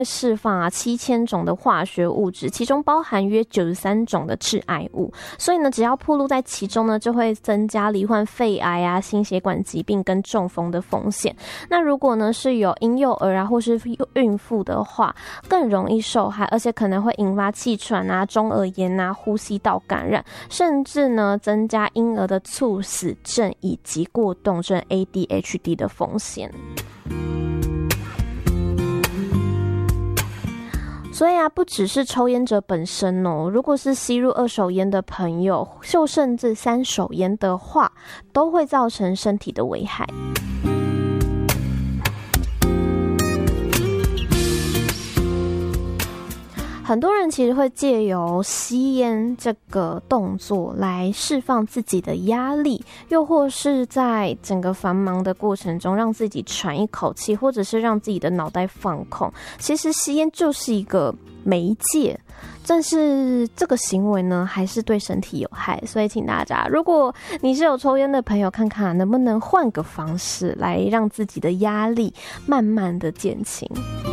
释放7000种的化学物质，其中包含约93种的致癌物。所以呢，只要暴露在其中呢，就会增加罹患肺癌心血管疾病跟中风的风险。那如果呢是有婴幼儿或是孕妇的话，更容易受害，而且可能会引发气喘中耳炎呼吸道感染，甚至呢增加婴儿的猝死症以及过动症 ADHD 的风险。所以不只是抽烟者本身如果是吸入2手烟的朋友，就甚至3手烟的话，都会造成身体的危害。很多人其实会借由吸烟这个动作来释放自己的压力，又或是在整个繁忙的过程中让自己喘一口气，或者是让自己的脑袋放空。其实吸烟就是一个媒介，但是这个行为呢还是对身体有害。所以请大家，如果你是有抽烟的朋友，看看能不能换个方式来让自己的压力慢慢的减轻。